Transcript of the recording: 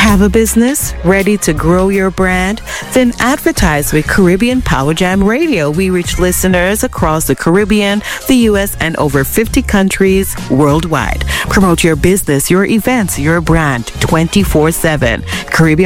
Have a business ready to grow your brand? Then advertise with Caribbean Power Jam Radio. We reach listeners across the Caribbean, the U.S., and over 50 countries worldwide. Promote your business, your events, your brand 24/7. Caribbean